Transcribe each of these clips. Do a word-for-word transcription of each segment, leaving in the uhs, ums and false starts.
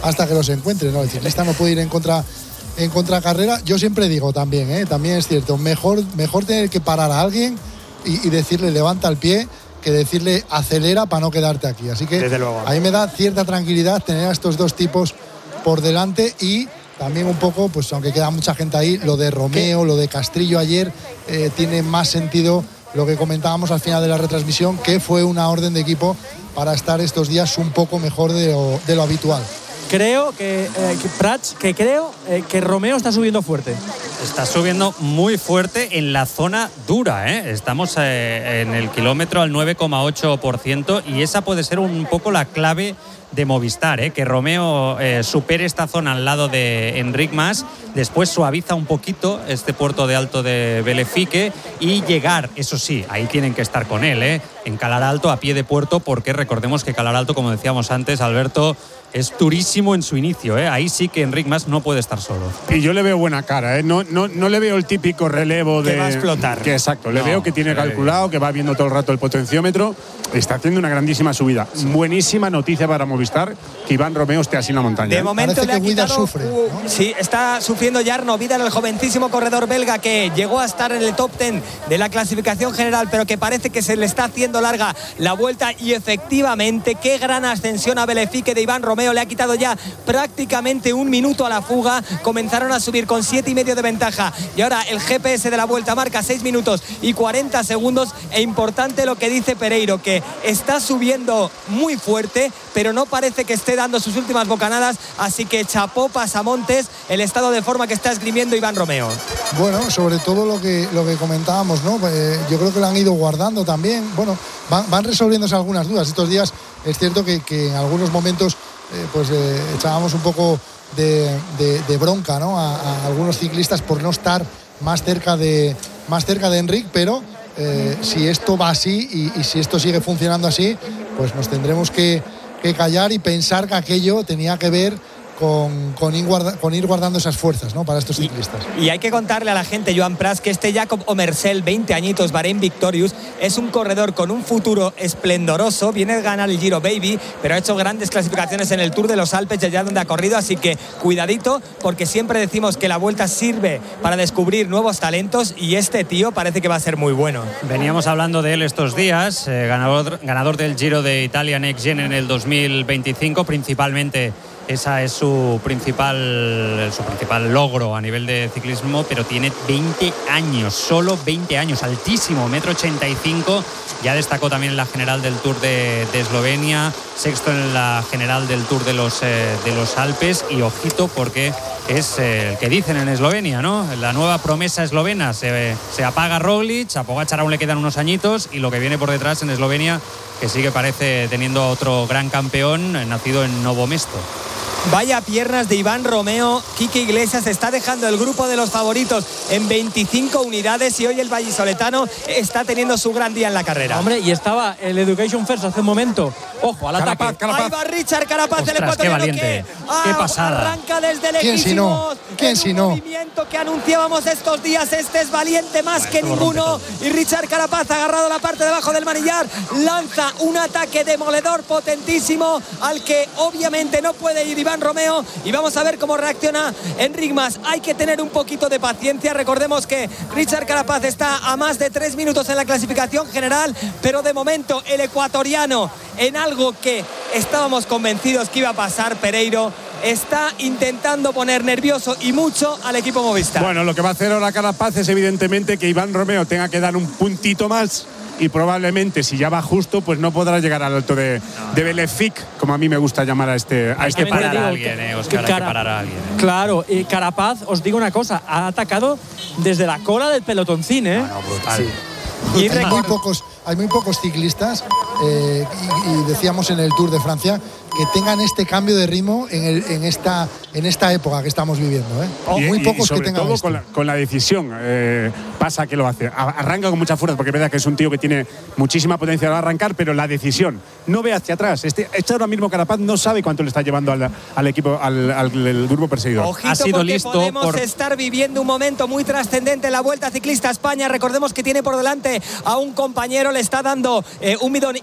hasta que los encuentre, ¿no? El ciclista no puede ir en contra en contracarrera. Yo siempre digo también, ¿eh? También es cierto, mejor, mejor tener que parar a alguien y, y decirle levanta el pie que decirle acelera para no quedarte aquí. Así que a mí me da cierta tranquilidad tener a estos dos tipos por delante y también un poco, pues aunque queda mucha gente ahí, lo de Romeo, ¿Qué? lo de Castrillo ayer eh, tiene más sentido lo que comentábamos al final de la retransmisión, que fue una orden de equipo para estar estos días un poco mejor de lo, de lo habitual. Creo que, eh, que Prats, que creo eh, que Romeo está subiendo fuerte. Está subiendo muy fuerte en la zona dura, ¿eh? Estamos eh, en el kilómetro al nueve coma ocho por ciento y esa puede ser un poco la clave de Movistar, ¿eh? Que Romeo eh, supere esta zona al lado de Enric Mas, después suaviza un poquito este puerto de Alto de Belefique y llegar, eso sí, ahí tienen que estar con él, ¿eh? En Calar Alto a pie de puerto, porque recordemos que Calar Alto, como decíamos antes, Alberto, es durísimo en su inicio, ¿eh? Ahí sí que Enric Mas no puede estar solo. Y yo le veo buena cara, ¿eh? No, no, no le veo el típico relevo de... Que va a explotar. Que exacto, le no, veo que tiene calculado, que va viendo todo el rato el potenciómetro. Está haciendo una grandísima subida. Sí. Buenísima noticia para Movistar que Iván Romeo esté así en la montaña. De momento Parece le ha que Vidal quitado, sufre, ¿no? Sí, está sufriendo Jarno Vidal, el jovencísimo corredor belga que llegó a estar en el top diez de la clasificación general, pero que parece que se le está haciendo larga la vuelta. Y efectivamente, qué gran ascensión a Belefique de Iván Romeo. Le ha quitado ya prácticamente un minuto a la fuga. Comenzaron a subir con siete y medio de ventaja y ahora el G P S de la vuelta marca seis minutos y cuarenta segundos. E importante lo que dice Pereiro, que está subiendo muy fuerte, pero no parece que esté dando sus últimas bocanadas, así que chapó pasamontes el estado de forma que está esgrimiendo Iván Romeo. Bueno, sobre todo lo que, lo que comentábamos, ¿no? Eh, yo creo que lo han ido guardando también. Bueno, van, van resolviéndose algunas dudas. Estos días es cierto que, que en algunos momentos eh, pues eh, echábamos un poco de, de, de bronca, ¿no? A, a algunos ciclistas por no estar más cerca de, más cerca de Enric, pero eh, si esto va así y, y si esto sigue funcionando así, pues nos tendremos que, que callar y pensar que aquello tenía que ver Con, con, ir guarda, con ir guardando esas fuerzas, ¿no? Para estos ciclistas. Y, y hay que contarle a la gente, Joan Prats, que este Jacob Omersel, veinte añitos, Bahrein Victorious, es un corredor con un futuro esplendoroso. Viene a ganar el Giro Baby, pero ha hecho grandes clasificaciones en el Tour de los Alpes, allá donde ha corrido, así que cuidadito, porque siempre decimos que la Vuelta sirve para descubrir nuevos talentos y este tío parece que va a ser muy bueno. Veníamos hablando de él estos días, eh, ganador, ganador del Giro de Italia Next Gen en el dos mil veinticinco, principalmente. Esa es su principal, su principal logro a nivel de ciclismo, pero tiene veinte años, solo veinte años, altísimo, metro ochenta y cinco. Ya destacó también en la general del Tour de, de Eslovenia, sexto en la general del Tour de los, eh, de los Alpes. Y ojito, porque es eh, el que dicen en Eslovenia, ¿no? La nueva promesa eslovena. Se, se apaga Roglic, a Pogačar aún le quedan unos añitos, y lo que viene por detrás en Eslovenia, que sí que parece teniendo a otro gran campeón, nacido en Novo Mesto. Vaya piernas de Iván Romeo. Quique Iglesias está dejando el grupo de los favoritos en veinticinco unidades y hoy el vallisoletano está teniendo su gran día en la carrera. Hombre, y estaba el Education First hace un momento. Ojo, al ataque. Carapaz, Carapaz. Ahí va Richard Carapaz. Ostras, el ecuatoriano qué valiente. Que, ah, qué pasada. Arranca desde ¿Quién lejísimos. si no? ¿Quién si no? Movimiento que anunciábamos estos días. Este es valiente más bueno, que ninguno. Y Richard Carapaz, agarrado a la parte de abajo del manillar, lanza un ataque demoledor potentísimo al que obviamente no puede ir Iván Romeo. Y vamos a ver cómo reacciona Enric Mas. Hay que tener un poquito de paciencia. Recordemos que Richard Carapaz está a más de tres minutos en la clasificación general, pero de momento el ecuatoriano, en algo que estábamos convencidos que iba a pasar, Pereiro, está intentando poner nervioso y mucho al equipo Movistar. Bueno, lo que va a hacer ahora Carapaz es evidentemente que Iván Romeo tenga que dar un puntito más y probablemente si ya va justo pues no podrá llegar al alto de, no, de Belefique, como a mí me gusta llamar a este a hay este que parar partido. a alguien, eh, Oscar, hay que parar a alguien. Eh. Claro, y Carapaz, os digo una cosa, ha atacado desde la cola del pelotoncín, ¿eh? No, no, brutal. Sí. Y hay muy pocos, hay muy pocos ciclistas eh, y, y decíamos en el Tour de Francia que tengan este cambio de ritmo en, el, en, esta, en esta época que estamos viviendo, ¿eh? Y, muy pocos y sobre que tengan todo esto. con la, con la decisión eh, pasa que lo hace. Arranca con mucha fuerza porque es verdad que es un tío que tiene muchísima potencia al arrancar, pero la decisión no ve hacia atrás. Este, este ahora mismo Carapaz no sabe cuánto le está llevando al, al equipo, al, al, al grupo perseguidor. Ojito, ha sido porque listo podemos por... estar viviendo un momento muy trascendente en la Vuelta Ciclista a España. Recordemos que tiene por delante a un compañero, le está dando eh, un bidón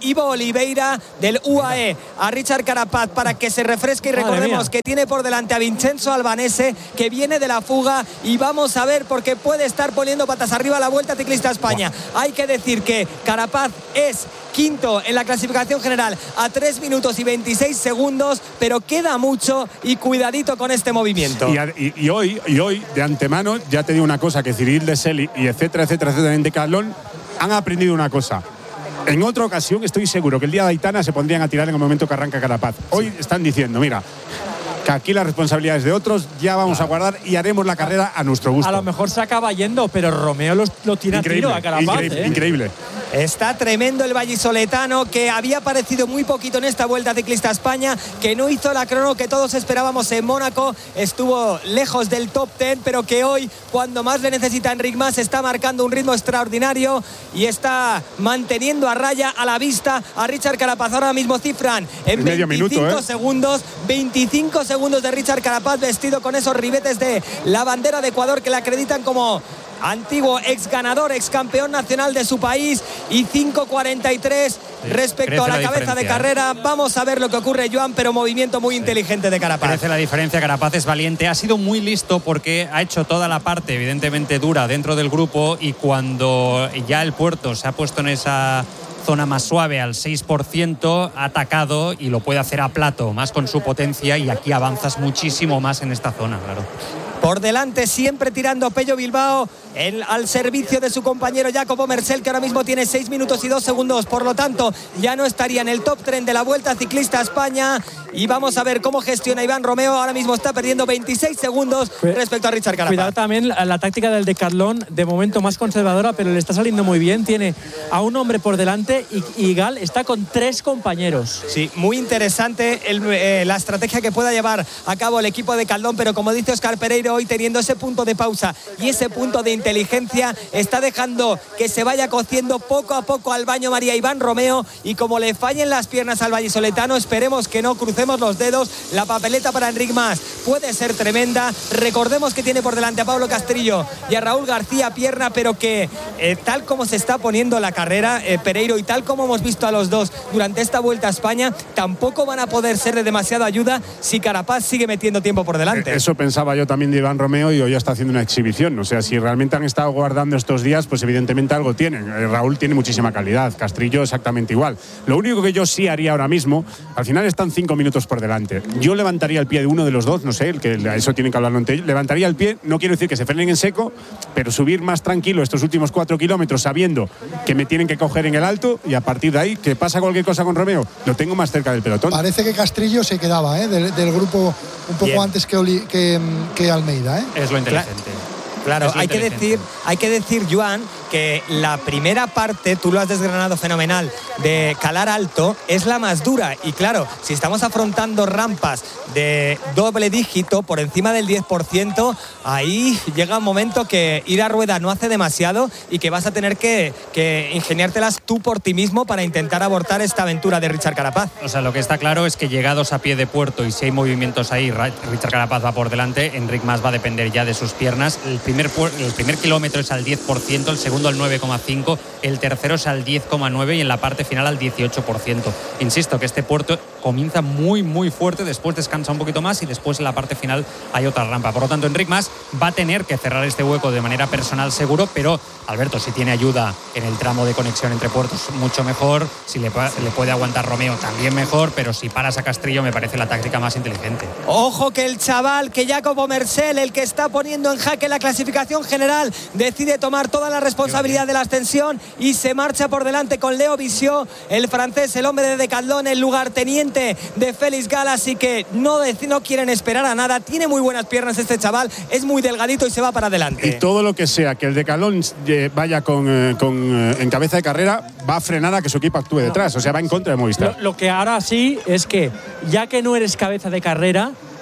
Ivo Oliveira del U A E a Richard Carapaz para que se refresque y recordemos que tiene por delante a Vincenzo Albanese que viene de la fuga y vamos a ver porque puede estar poniendo patas arriba la Vuelta Ciclista a España. Wow. Hay que decir que Carapaz es quinto en la clasificación general a tres minutos y veintiséis segundos, pero queda mucho y cuidadito con este movimiento. Y, y, y hoy, y hoy de antemano ya te digo una cosa, que Cyril Desely y etcétera, etcétera, etcétera en Decathlon han aprendido una cosa. En otra ocasión estoy seguro que el día de Aitana se pondrían a tirar en el momento que arranca Carapaz. Hoy están diciendo, mira, que aquí las responsabilidades de otros ya vamos claro. a guardar y haremos la carrera a nuestro gusto. A lo mejor se acaba yendo, pero Romeo lo, lo tira increíble, a tiro a Carapaz. Increíble, ¿eh? increíble. Está tremendo el vallisoletano, que había aparecido muy poquito en esta Vuelta Ciclista a España, que no hizo la crono que todos esperábamos en Mónaco, estuvo lejos del top diez, pero que hoy, cuando más le necesita Enric Mas, está marcando un ritmo extraordinario y está manteniendo a raya a la vista a Richard Carapaz. Ahora mismo cifran en veinticinco minuto, ¿eh? segundos, veinticinco segundos de Richard Carapaz vestido con esos ribetes de la bandera de Ecuador que le acreditan como antiguo ex ganador, ex campeón nacional de su país, y cinco cuarenta y tres sí, respecto a la, la cabeza de carrera. Vamos a ver lo que ocurre, Joan, pero movimiento muy sí. inteligente de Carapaz. Crece la diferencia, Carapaz es valiente, ha sido muy listo porque ha hecho toda la parte evidentemente dura dentro del grupo y cuando ya el puerto se ha puesto en esa zona más suave al seis por ciento, ha atacado y lo puede hacer a plato, más con su potencia, y aquí avanzas muchísimo más en esta zona, claro. Por delante, siempre tirando Pello Bilbao el, al servicio de su compañero Jacopo Mercel, que ahora mismo tiene seis minutos y dos segundos. Por lo tanto, ya no estaría en el top tres de la Vuelta Ciclista a España. Y vamos a ver cómo gestiona Iván Romeo. Ahora mismo está perdiendo veintiséis segundos respecto a Richard Carapaz. Cuidado también la, la táctica del Decathlon, de momento más conservadora, pero le está saliendo muy bien. Tiene a un hombre por delante y, y Gal está con tres compañeros. Sí, muy interesante el, eh, la estrategia que pueda llevar a cabo el equipo de Decathlon, pero como dice Óscar Pereiro, hoy teniendo ese punto de pausa y ese punto de inteligencia, está dejando que se vaya cociendo poco a poco al baño María Iván Romeo, y como le fallen las piernas al vallisoletano, esperemos que no, crucemos los dedos. La papeleta para Enric Mas puede ser tremenda. Recordemos que tiene por delante a Pablo Castrillo y a Raúl García Pierna, pero que eh, tal como se está poniendo la carrera, eh, Pereiro, y tal como hemos visto a los dos durante esta Vuelta a España, tampoco van a poder ser de demasiada ayuda si Carapaz sigue metiendo tiempo por delante. Eso pensaba yo también de Iván Romeo, y hoy ya está haciendo una exhibición. O sea, si realmente han estado guardando estos días, pues evidentemente algo tienen. Eh, Raúl tiene muchísima calidad, Castrillo exactamente igual. Lo único que yo sí haría ahora mismo, al final están cinco minutos por delante. Yo levantaría el pie de uno de los dos, no sé, el que eso tienen que hablarlo entre ellos. Levantaría el pie, no quiero decir que se frenen en seco, pero subir más tranquilo estos últimos cuatro kilómetros sabiendo que me tienen que coger en el alto, y a partir de ahí, que pasa cualquier cosa con Romeo, lo tengo más cerca del pelotón. Parece que Castrillo se quedaba ¿eh? del, del grupo un poco Bien. antes que, Oli, que, que Almeida. ¿eh? Es lo inteligente. Claro, hay que decir, hay que decir, Joan, que la primera parte, tú lo has desgranado fenomenal, de calar alto, es la más dura. Y claro, si estamos afrontando rampas de doble dígito por encima del diez por ciento, ahí llega un momento que ir a rueda no hace demasiado y que vas a tener que, que ingeniártelas tú por ti mismo para intentar abortar esta aventura de Richard Carapaz. O sea, lo que está claro es que llegados a pie de puerto, y si hay movimientos ahí, Richard Carapaz va por delante, Enric Mas va a depender ya de sus piernas. El primer El primer kilómetro es al diez por ciento, el segundo al nueve coma cinco por ciento, el tercero es al diez coma nueve por ciento y en la parte final al dieciocho por ciento. Insisto que este puerto comienza muy muy fuerte, después descansa un poquito más y después en la parte final hay otra rampa. Por lo tanto, Enric Mas va a tener que cerrar este hueco de manera personal seguro, pero Alberto, si tiene ayuda en el tramo de conexión entre puertos, mucho mejor. Si le, le puede aguantar Romeo, también mejor, pero si paras a Castrillo me parece la táctica más inteligente. Ojo que el chaval, que Jacopo Mercel, el que está poniendo en jaque la clasificación general, decide tomar toda la responsabilidad de la ascensión y se marcha por delante con Leo Visió, el francés, el hombre de Decathlon, el lugarteniente de Félix Gall, así que no, no quieren esperar a nada. Tiene muy buenas piernas este chaval, es muy delgadito y se va para adelante. Y todo lo que sea que el Decathlon vaya con, con en cabeza de carrera, va a frenar a que su equipo actúe detrás, o sea, va en contra de Movistar. Lo, lo que ahora sí es que, ya que no eres cabeza de carrera,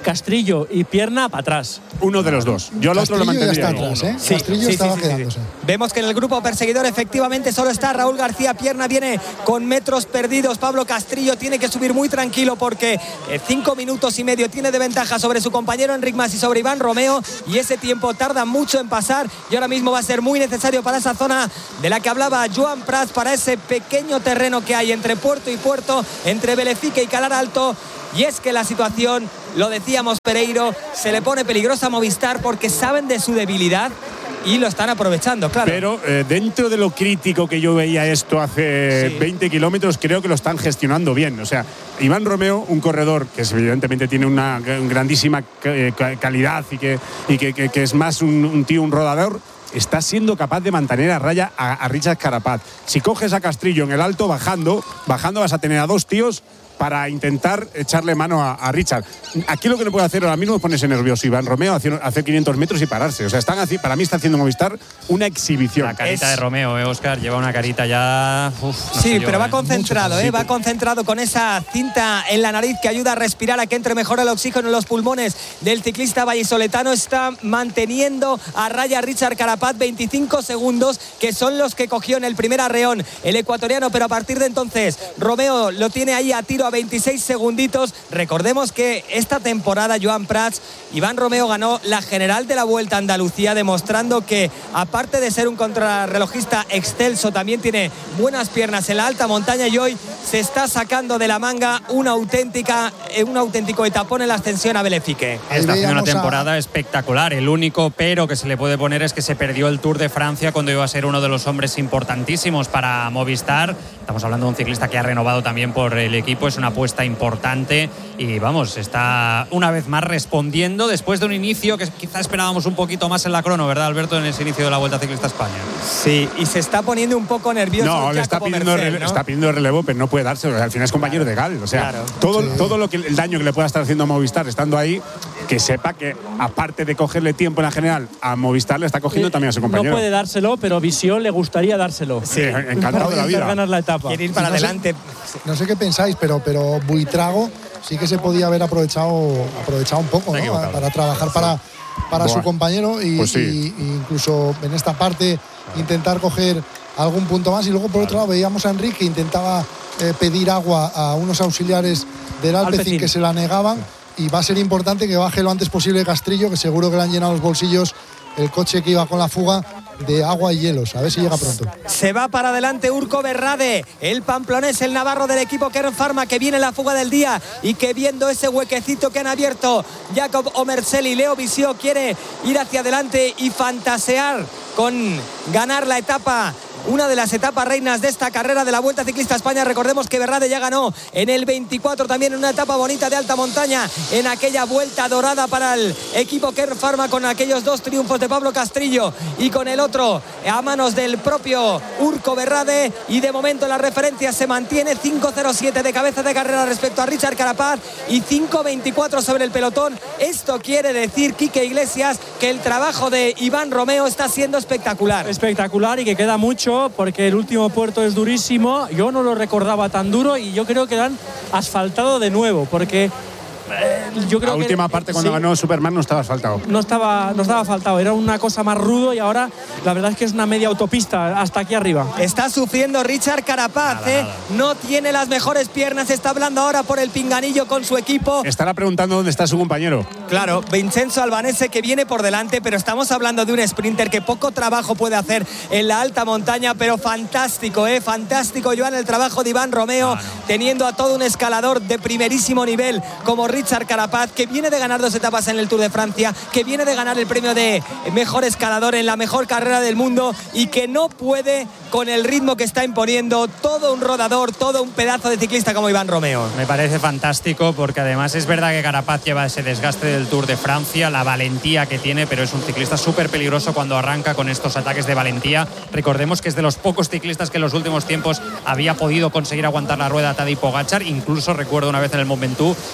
Castrillo y pierna para atrás. Uno de los dos. Yo al otro lo Castrillo ya mantendría. está atrás, ¿eh? Sí, Castrillo sí, estaba sí, sí, sí. quedándose. Vemos que en el grupo perseguidor efectivamente solo está Raúl García. Pierna viene con metros perdidos. Pablo Castrillo tiene que subir muy tranquilo porque eh, cinco minutos y medio tiene de ventaja sobre su compañero Enric Mas y sobre Iván Romeo, y ese tiempo tarda mucho en pasar y ahora mismo va a ser muy necesario para esa zona de la que hablaba Joan Prats, para ese pequeño terreno que hay entre puerto y puerto, entre Belefique y Calar Alto. Y es que la situación, lo decíamos Pereiro, se le pone peligrosa a Movistar porque saben de su debilidad y lo están aprovechando, claro. Pero eh, dentro de lo crítico que yo veía esto hace Sí. veinte kilómetros, creo que lo están gestionando bien. O sea, Iván Romeo, un corredor que evidentemente tiene una grandísima calidad y que, y que, que, que es más un, un tío, un rodador, está siendo capaz de mantener a raya a, a Richard Carapaz. Si coges a Castrillo en el alto, bajando, bajando vas a tener a dos tíos para intentar echarle mano a, a Richard. Aquí lo que no puede hacer ahora mismo es ponerse nervioso Iván Romeo, hacer, hacer quinientos metros y pararse. O sea, están, para mí está haciendo Movistar una exhibición. La carita Es... de Romeo, ¿eh, Óscar? Lleva una carita ya... Uf, no sí, sé yo, pero va ¿eh? concentrado, Mucho, ¿eh? sí, va pero... concentrado con esa cinta en la nariz que ayuda a respirar, a que entre mejor el oxígeno en los pulmones del ciclista vallisoletano. Está manteniendo a raya Richard Carapaz, veinticinco segundos, que son los que cogió en el primer arreón el ecuatoriano, pero a partir de entonces Romeo lo tiene ahí a tiro a veintiséis segunditos. Recordemos que esta temporada Joan Prats, Iván Romeo ganó la general de la Vuelta a Andalucía, demostrando que aparte de ser un contrarrelojista excelso, también tiene buenas piernas en la alta montaña, y hoy se está sacando de la manga una auténtica, un auténtico etapón en la ascensión a Belefique. Está haciendo una veíamos a- temporada espectacular. El único pero que se le puede poner es que se perdió el Tour de Francia cuando iba a ser uno de los hombres importantísimos para Movistar. Estamos hablando de un ciclista que ha renovado también por el equipo, es una apuesta importante y vamos, está una vez más respondiendo después de un inicio que quizá esperábamos un poquito más en la crono, ¿verdad, Alberto? En ese inicio de la Vuelta Ciclista a España. Sí, y se está poniendo un poco nervioso. No, le está Jacopo pidiendo, Merced, rele- ¿no? está pidiendo relevo, pero no puede dárselo. Al final es compañero de Gal. O sea, Claro. todo, Sí. todo lo que el daño que le pueda estar haciendo a Movistar estando ahí, que sepa que aparte de cogerle tiempo en la general, a Movistar le está cogiendo también a su compañero. No puede dárselo, pero Visión le gustaría dárselo. Sí, encantado de la Intentar vida. ganar la etapa. Quiere ir para no sé- adelante. No sé qué pensáis, pero, pero Buitrago sí que se podía haber aprovechado, aprovechado un poco, Está ¿no? equivocado. Para trabajar para, para Buah. su compañero y, Pues sí. y- y incluso en esta parte intentar coger algún punto más. Y luego por otro lado veíamos a Enrique que intentaba eh, pedir agua a unos auxiliares del Alpecin, Alpecin. que se la negaban, y va a ser importante que baje lo antes posible Castrillo, que seguro que le han llenado los bolsillos el coche que iba con la fuga de agua y hielos. A ver si llega pronto. Se va para adelante Urco Berrade, el pamplonés, el navarro del equipo Kern Pharma, que viene en la fuga del día y que, viendo ese huequecito que han abierto Jacob Omersel y Leo Visio, quiere ir hacia adelante y fantasear con ganar la etapa, una de las etapas reinas de esta carrera de la Vuelta Ciclista a España. Recordemos que Berrade ya ganó en el veinticuatro también en una etapa bonita de alta montaña, en aquella vuelta dorada para el equipo Kern Pharma, con aquellos dos triunfos de Pablo Castrillo y con el otro a manos del propio Urco Berrade. Y de momento la referencia se mantiene: cinco cero siete de cabeza de carrera respecto a Richard Carapaz y cinco veinticuatro sobre el pelotón. Esto quiere decir, Quique Iglesias, que el trabajo de Iván Romeo está siendo espectacular. Espectacular, y que queda mucho porque el último puerto es durísimo. Yo no lo recordaba tan duro y yo creo que lo han asfaltado de nuevo, porque eh, yo creo La que última parte cuando sí, ganó Superman no estaba asfaltado. no estaba, no estaba faltado, era una cosa más rudo, y ahora la verdad es que es una media autopista hasta aquí arriba. Está sufriendo Richard Carapaz, Nada, ¿eh? nada. No tiene las mejores piernas, está hablando ahora por el pinganillo con su equipo. Estará preguntando dónde está su compañero. Claro, Vincenzo Albanese, que viene por delante, pero estamos hablando de un sprinter que poco trabajo puede hacer en la alta montaña, pero fantástico, ¿eh? Fantástico, Joan, el trabajo de Iván Romeo, No, no. teniendo a todo un escalador de primerísimo nivel como Richard Carapaz, que viene de ganar dos etapas en el Tour de Francia, que viene de ganar el premio de mejor escalador en la mejor carrera del mundo, y que no puede con el ritmo que está imponiendo todo un rodador, todo un pedazo de ciclista como Iván Romeo. Me parece fantástico, porque además es verdad que Carapaz lleva ese desgaste del Tour de Francia, la valentía que tiene, pero es un ciclista súper peligroso cuando arranca con estos ataques de valentía. Recordemos que es de los pocos ciclistas que en los últimos tiempos había podido conseguir aguantar la rueda a Tadej Pogačar. Incluso recuerdo una vez en el Mont Ventoux que lo descolgó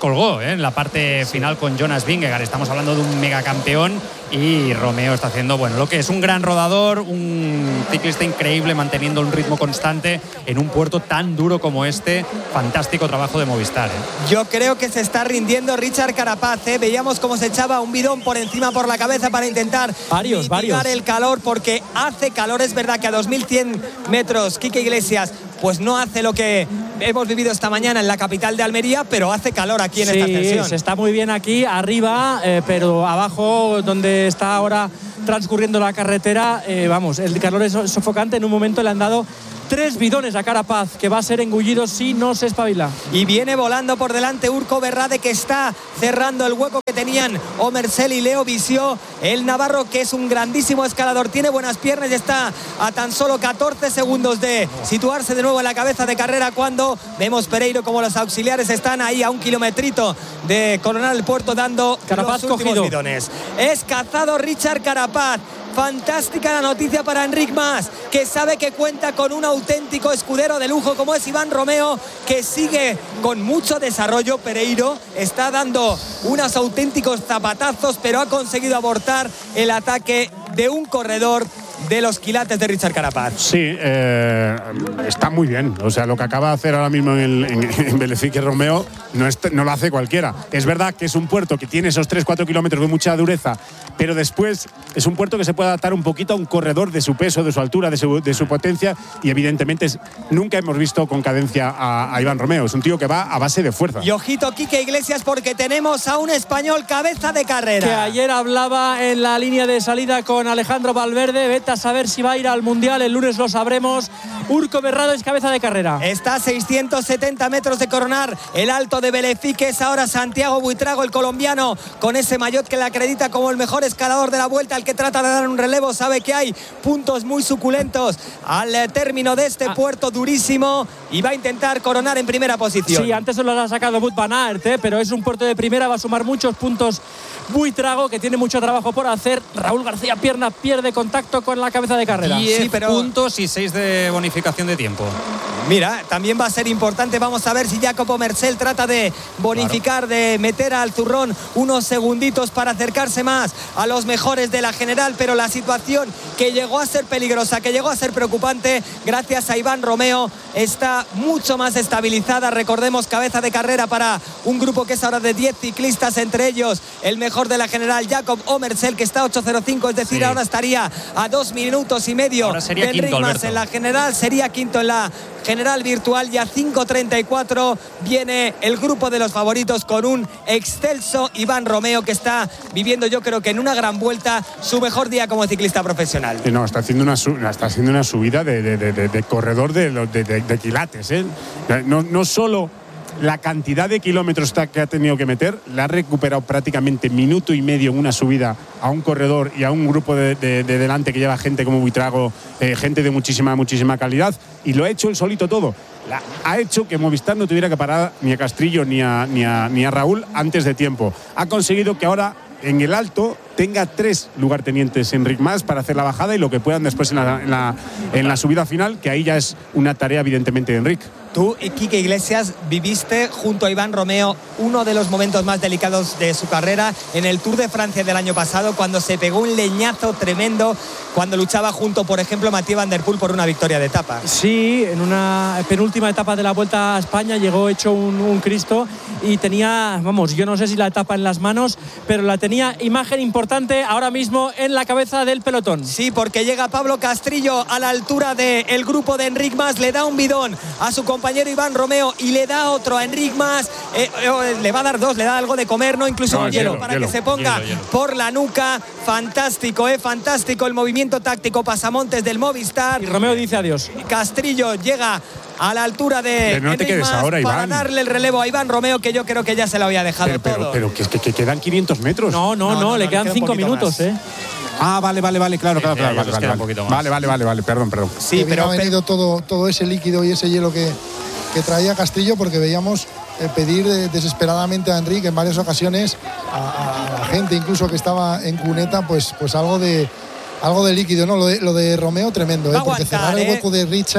descolgó ¿eh? en la parte final con Jonas Vingegaard. Estamos hablando de un megacampeón y Romeo está haciendo, bueno, lo que es un gran rodador, un ciclista increíble manteniendo un ritmo constante en un puerto tan duro como este. Fantástico trabajo de Movistar. ¿eh? Yo creo que se está rindiendo Richard Carapaz. ¿eh? Veíamos cómo se echaba un bidón por encima por la cabeza para intentar varios, mitigar varios. el calor, porque hace calor. Es verdad que a dos mil cien metros Quique Iglesias pues no hace lo que hemos vivido esta mañana en la capital de Almería, pero hace calor aquí en sí, esta ascensión. Se está muy bien aquí arriba, eh, pero abajo donde está ahora transcurriendo la carretera, eh, vamos, el calor es sofocante. En un momento le han dado tres bidones a Carapaz, que va a ser engullido si no se espabila. Y viene volando por delante Urco Berrade, que está cerrando el hueco que tenían Omersel y Leo Visió. El navarro, que es un grandísimo escalador, tiene buenas piernas y está a tan solo catorce segundos de situarse de nuevo en la cabeza de carrera, cuando vemos Pereiro como los auxiliares están ahí a un kilometrito de coronar el puerto, dando Carapaz los últimos cogido. bidones. Es cazado Richard Carapaz. Fantástica la noticia para Enric Mas, que sabe que cuenta con un auténtico escudero de lujo como es Iván Romeo, que sigue con mucho desarrollo. Pereiro está dando unos auténticos zapatazos, pero ha conseguido abortar el ataque de un corredor de los quilates de Richard Carapaz. Sí, eh, está muy bien. O sea, lo que acaba de hacer ahora mismo en, el, en, en Belefique Romeo no, es, no lo hace cualquiera. Es verdad que es un puerto que tiene esos tres cuatro kilómetros de mucha dureza, pero después es un puerto que se puede adaptar un poquito a un corredor de su peso, de su altura, de su, de su potencia, y evidentemente es, nunca hemos visto con cadencia a, a Iván Romeo. Es un tío que va a base de fuerza. Y ojito, Quique Iglesias, porque tenemos a un español cabeza de carrera. Que ayer hablaba en la línea de salida con Alejandro Valverde. Vete a saber si va a ir al Mundial, el lunes lo sabremos. Urco Berrado es cabeza de carrera. Está a seiscientos setenta metros de coronar el Alto de Belefique. Es ahora Santiago Buitrago, el colombiano, con ese maillot que le acredita como el mejor escalador de la Vuelta, al que trata de dar un relevo. Sabe que hay puntos muy suculentos al término de este ah. puerto durísimo, y va a intentar coronar en primera posición. Sí, antes se lo ha sacado Wout van Aert, ¿eh? pero es un puerto de primera, va a sumar muchos puntos Buitrago, que tiene mucho trabajo por hacer. Raúl García Pierna pierde contacto con la cabeza de carrera. diez sí, pero... puntos y seis de bonificación de tiempo. Mira, también va a ser importante. Vamos a ver si Jacopo Mersel trata de bonificar, claro, de meter al zurrón unos segunditos para acercarse más a los mejores de la general. Pero la situación, que llegó a ser peligrosa, que llegó a ser preocupante, gracias a Iván Romeo, está mucho más estabilizada. Recordemos, cabeza de carrera para un grupo que es ahora de diez ciclistas, entre ellos el mejor de la general, Jacob Omersel, que está a ocho cero cinco, es decir, sí, ahora estaría a dos minutos y medio. Ahora sería del quinto, Ritmas en la general, sería quinto en la general virtual, y a cinco treinta y cuatro viene el grupo de los favoritos con un excelso Iván Romeo, que está viviendo, yo creo que en una gran vuelta, su mejor día como ciclista profesional. No, está haciendo una, está haciendo una subida de, de, de, de corredor de, de, de, de quilates, ¿eh? No, no solo la cantidad de kilómetros que ha tenido que meter, le ha recuperado prácticamente minuto y medio en una subida a un corredor y a un grupo de, de, de delante que lleva gente como Buitrago, eh, gente de muchísima, muchísima calidad, y lo ha hecho él solito todo. La, ha hecho que Movistar no tuviera que parar ni a Castrillo ni a, ni a, ni a Raúl antes de tiempo. Ha conseguido que ahora en el alto tenga tres lugartenientes Enric Mas para hacer la bajada, y lo que puedan después en la, en la, en la subida final, que ahí ya es una tarea evidentemente de Enric. Tú y Quique Iglesias viviste junto a Iván Romeo uno de los momentos más delicados de su carrera en el Tour de Francia del año pasado, cuando se pegó un leñazo tremendo, cuando luchaba junto, por ejemplo, Mathieu Van Der Poel por una victoria de etapa. Sí, en una penúltima etapa de la Vuelta a España llegó hecho un, un Cristo, y tenía, vamos, yo no sé si la etapa en las manos, pero la tenía imagen importante ahora mismo en la cabeza del pelotón. Sí, porque llega Pablo Castrillo a la altura del grupo de Enric Mas, le da un bidón a su compañero compañero Iván Romeo y le da otro a Enric Mas, eh, eh, le va a dar dos, le da algo de comer, no incluso no, un hielo, hielo para hielo, que se ponga hielo, hielo. por la nuca. Fantástico, eh, fantástico el movimiento táctico pasamontes del Movistar. Y Romeo dice adiós. Castrillo llega a la altura de no Enric Mas ahora, para darle el relevo a Iván Romeo, que yo creo que ya se lo había dejado pero, pero, todo. Pero que, que, que quedan quinientos metros. No, no, no, no, no le quedan cinco minutos, más. eh. Ah, vale, vale, vale, claro, claro, claro, vale, vale, vale, vale, vale, vale, vale, perdón, perdón. Sí, que pero ha venido todo, todo ese líquido y ese hielo que, que traía Castillo, porque veíamos eh, pedir eh, desesperadamente a Enric en varias ocasiones a, a la gente, incluso que estaba en cuneta, pues, pues algo de algo de líquido, ¿no? Lo de, lo de Romeo tremendo, ¿eh? Porque cerrar el hueco de Richard. Pff,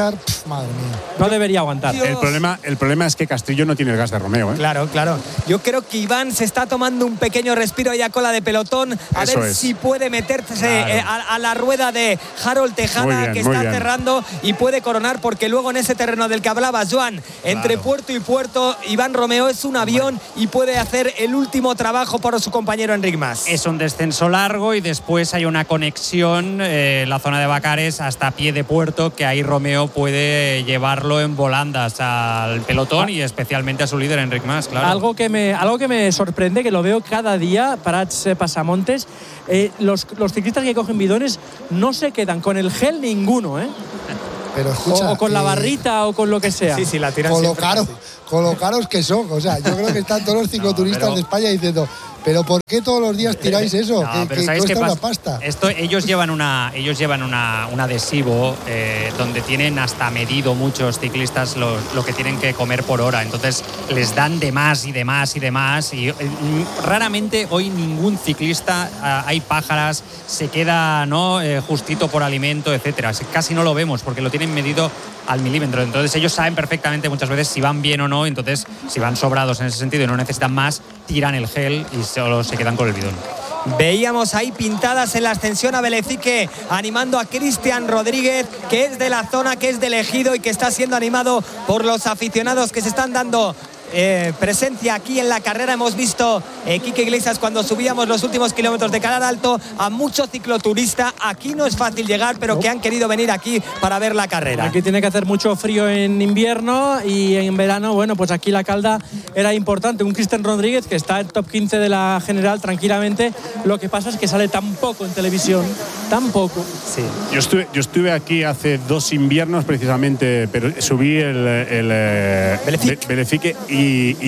madre mía. No debería aguantar. El problema, el problema es que Castillo no tiene el gas de Romeo, ¿eh? Claro, claro. Yo creo que Iván se está tomando un pequeño respiro ahí a cola de pelotón, a Eso ver es. si puede meterse Claro. eh, a, a la rueda de Harold Tejada, Muy bien, que muy está bien. cerrando y puede coronar, porque luego en ese terreno del que hablabas, Joan, entre Claro. puerto y puerto, Iván Romeo es un avión y puede hacer el último trabajo por su compañero Enric Mas. Es un descenso largo y después hay una conexión en eh, la zona de Bacares hasta pie de puerto, que ahí Romeo puede llevarlo en volandas al pelotón y especialmente a su líder Enric Mas, claro. Algo que me, algo que me sorprende, que lo veo cada día, Prats eh, Pasamontes, eh, los, los ciclistas que cogen bidones no se quedan con el gel ninguno, ¿eh? Pero escucha, o, o con la eh, barrita o con lo que sea. Sí, sí, la tiran con lo siempre caro, así. con lo caros que son. O sea, yo creo que están todos los cicloturistas No, pero- de España diciendo, pero ¿por qué todos los días tiráis eso? No, que pero que ¿sabéis qué cuesta una pasa? pasta. Esto, ellos llevan una, ellos llevan una, un adhesivo eh, donde tienen hasta medido muchos ciclistas lo, lo que tienen que comer por hora. Entonces les dan de más y de más y de más. Y eh, raramente hoy ningún ciclista, ah, hay pájaras, se queda no eh, justito por alimento, etcétera. Casi no lo vemos porque lo tienen medido al milímetro. Entonces ellos saben perfectamente muchas veces si van bien o no. Entonces, si van sobrados en ese sentido y no necesitan más, tiran el gel y solo se quedan con el bidón. Veíamos ahí pintadas en la ascensión a Belecique animando a Cristian Rodríguez, que es de la zona, que es del Ejido y que está siendo animado por los aficionados que se están dando eh, presencia aquí en la carrera. Hemos visto eh, Quique Iglesias cuando subíamos los últimos kilómetros de Calar Alto a mucho cicloturista. Aquí no es fácil llegar, pero que han querido venir aquí para ver la carrera. Aquí tiene que hacer mucho frío en invierno y en verano, bueno, pues aquí la calda era importante. Un Cristian Rodríguez que está en top quince de la general tranquilamente. Lo que pasa es que sale tan poco en televisión, tan poco. Sí. Yo estuve, yo estuve aquí hace dos inviernos precisamente, pero subí el, el, eh, Belecique. Be- Belecique y,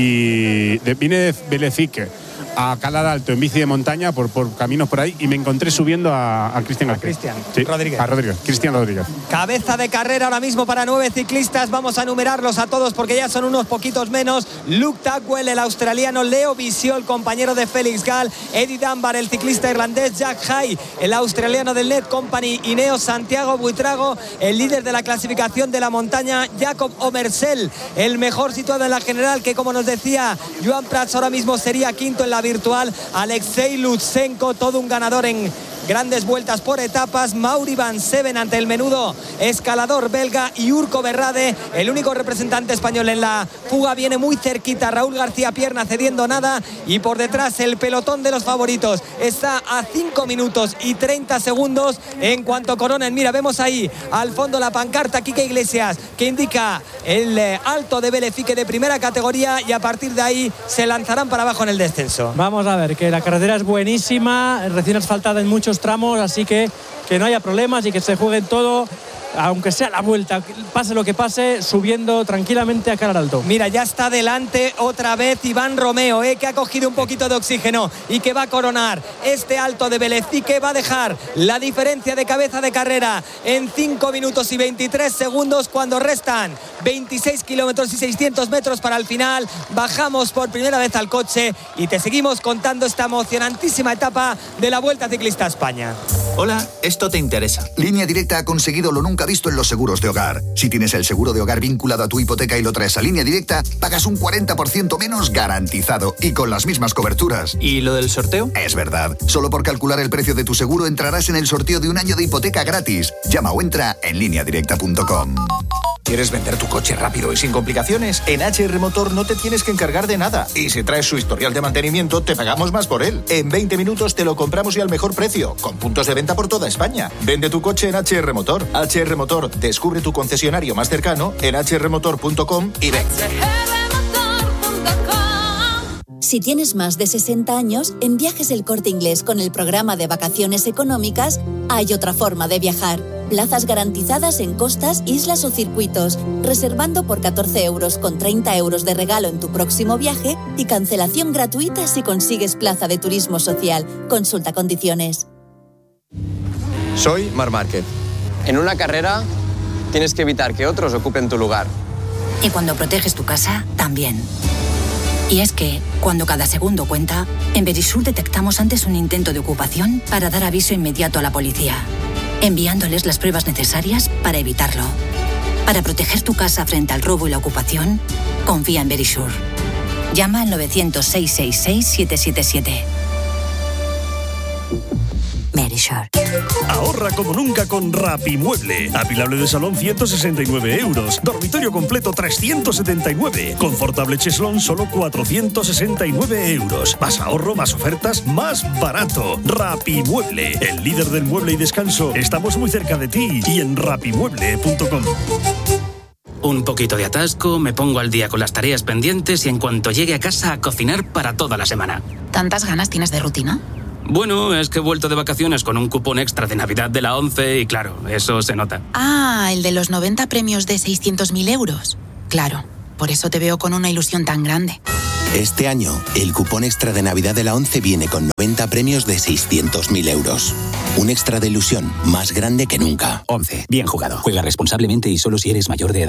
y de, vine de Belecique a Calar Alto en bici de montaña por, por caminos por ahí y me encontré subiendo a, a Cristian García. Cristian Sí, Rodríguez. A Rodríguez, Cristian Rodríguez. Cabeza de carrera ahora mismo para nueve ciclistas. Vamos a numerarlos a todos porque ya son unos poquitos menos. Luke Tackwell, el australiano, Leo Visiol, compañero de Félix Gall, Eddie Dunbar, el ciclista irlandés, Jack Hay, el australiano del Net Company, Ineos, Santiago Buitrago, el líder de la clasificación de la montaña, Jacob Omersell, el mejor situado en la general, que como nos decía Joan Prats, ahora mismo sería quinto en la virtual. Alexei Lutsenko, todo un ganador en grandes vueltas por etapas. Mauri Van Seven ante el menudo escalador belga, y Urco Berrade, el único representante español en la fuga, viene muy cerquita. Raúl García Pierna cediendo nada, y por detrás el pelotón de los favoritos está a cinco minutos y treinta segundos en cuanto coronen. Mira, vemos ahí al fondo la pancarta Quique Iglesias que indica el eh, alto de Belecique de primera categoría, y a partir de ahí se lanzarán para abajo en el descenso. Vamos a ver, que la carretera es buenísima, recién asfaltada en muchos tramos, así que que no haya problemas y que se jueguen todo, aunque sea la vuelta, pase lo que pase, subiendo tranquilamente a Calar Alto. Mira, ya está delante otra vez Iván Romeo, eh, que ha cogido un poquito de oxígeno y que va a coronar este alto de Belecique. Va a dejar la diferencia de cabeza de carrera en cinco minutos y veintitrés segundos cuando restan veintiséis kilómetros y seiscientos metros para el final. Bajamos por primera vez al coche y te seguimos contando esta emocionantísima etapa de la Vuelta Ciclista a España. Hola, esto te interesa. Línea Directa ha conseguido lo nunca visto en los seguros de hogar. Si tienes el seguro de hogar vinculado a tu hipoteca y lo traes a Línea Directa, pagas un cuarenta por ciento menos garantizado y con las mismas coberturas. ¿Y lo del sorteo? Es verdad. Solo por calcular el precio de tu seguro entrarás en el sorteo de un año de hipoteca gratis. Llama o entra en línea directa punto com. ¿Quieres vender tu coche rápido y sin complicaciones? En H R Motor no te tienes que encargar de nada. Y si traes su historial de mantenimiento, te pagamos más por él. En veinte minutos te lo compramos y al mejor precio, con puntos de venta por toda España. Vende tu coche en H R Motor. H R Motor, descubre tu concesionario más cercano en h r motor punto com y ven. Si tienes más de sesenta años, en Viajes El Corte Inglés con el programa de vacaciones económicas hay otra forma de viajar. Plazas garantizadas en costas, islas o circuitos, reservando por catorce euros con treinta euros de regalo en tu próximo viaje y cancelación gratuita si consigues plaza de turismo social. Consulta condiciones. Soy Marc Márquez. En una carrera tienes que evitar que otros ocupen tu lugar. Y cuando proteges tu casa, también. Y es que, cuando cada segundo cuenta, en Verisur detectamos antes un intento de ocupación para dar aviso inmediato a la policía, enviándoles las pruebas necesarias para evitarlo. Para proteger tu casa frente al robo y la ocupación, confía en Verisure. Llama al novecientos, seiscientos sesenta y seis, siete siete siete. Verisure. Ahorra como nunca con Rapimueble. Apilable de salón ciento sesenta y nueve euros. Dormitorio completo trescientos setenta y nueve. Confortable cheslón solo cuatrocientos sesenta y nueve euros. Más ahorro, más ofertas, más barato. Rapimueble, el líder del mueble y descanso. Estamos muy cerca de ti y en rapimueble punto com. Un poquito de atasco, me pongo al día con las tareas pendientes y en cuanto llegue a casa a cocinar para toda la semana. ¿Tantas ganas tienes de rutina? Bueno, es que he vuelto de vacaciones con un cupón extra de Navidad de la ONCE y claro, eso se nota. Ah, el de los noventa premios de seiscientos mil euros. Claro, por eso te veo con una ilusión tan grande. Este año, el cupón extra de Navidad de la ONCE viene con noventa premios de seiscientos mil euros. Un extra de ilusión más grande que nunca. ONCE, bien jugado. Juega responsablemente y solo si eres mayor de edad.